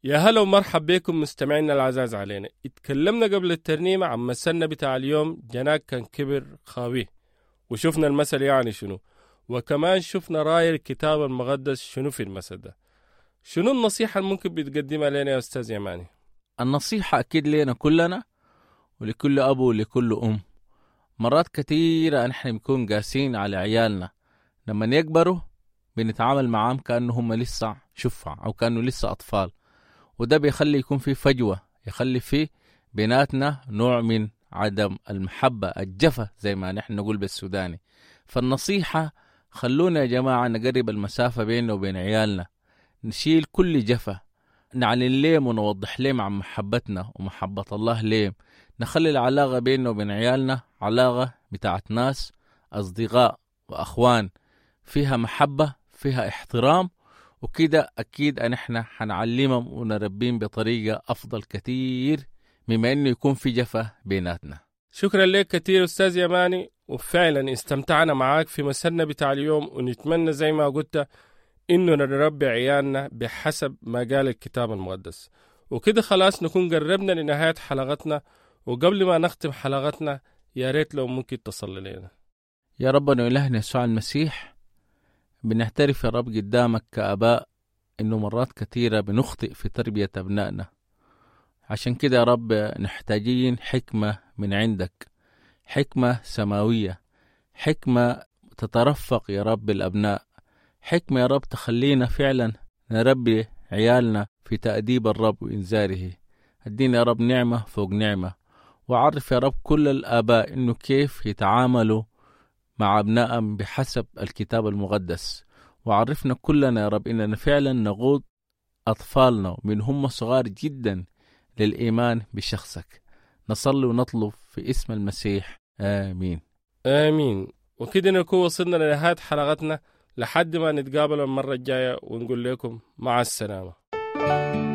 يا هلا ومرحب بكم مستمعينا العزاز علينا. اتكلمنا قبل الترنيمة عن مثلنا بتاع اليوم، جناك كان كبر خاويه، وشفنا المثل يعني شنو، وكمان شفنا راي الكتاب المقدس شنو في المثل ده. شنو النصيحة اللي ممكن بتقدمها لنا يا أستاذ يماني؟ النصيحة أكيد لنا كلنا ولكل أبو ولكل أم. مرات كثيرة نحن بنكون قاسين على عيالنا، لما يكبروا بنتعامل معهم كأنه هم لسه شفع أو كأنه لسه أطفال، وده بيخلي يكون في فجوة، يخلي في بيناتنا نوع من عدم المحبة، الجفا زي ما نحن نقول بالسوداني. فالنصيحة خلونا يا جماعة نقرب المسافة بيننا وبين عيالنا، نشيل كل جفا، نعلن ليهم ونوضح ليهم عن محبتنا ومحبة الله ليهم. نخلي العلاقة بيننا وبين عيالنا علاقة بتاعت ناس أصدقاء وأخوان، فيها محبة فيها احترام، وكده أكيد أن احنا حنعلمهم ونربيهم بطريقة أفضل كتير مما أنه يكون في جفا بيناتنا. شكرا لك كتير أستاذ يماني، وفعلا استمتعنا معاك في مثلنا بتاع اليوم، ونتمنى زي ما قلت إنه نربي عيالنا بحسب ما قال الكتاب المقدس. وكده خلاص نكون قربنا لنهاية حلقتنا، وقبل ما نختم حلقتنا يا ريت لو ممكن تصلي لنا. يا ربنا وإلهنا يسوع المسيح، بنعترف يا رب قدامك كآباء إنه مرات كثيرة بنخطئ في تربية أبنائنا، عشان كده يا رب نحتاجين حكمة من عندك، حكمة سماوية، حكمة تترفق يا رب الأبناء، حكمة يا رب تخلينا فعلا نربي عيالنا في تأديب الرب وإنذاره. ادينا يا رب نعمة فوق نعمة، وعرف يا رب كل الآباء إنه كيف يتعاملوا مع أبنائهم بحسب الكتاب المقدس، وعرفنا كلنا يا رب إننا فعلا نقود أطفالنا من هم صغار جدا للإيمان بشخصك. نصلي ونطلب في اسم المسيح، آمين آمين. وكده نكون وصلنا لنهاية حلقتنا، لحد ما نتقابل المرة الجاية ونقول لكم مع السلامة.